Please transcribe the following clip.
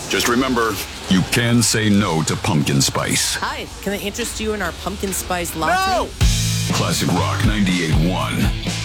Just remember, you can say no to pumpkin spice. Hi, can I interest you in our pumpkin spice latte? Classic Rock 98.1.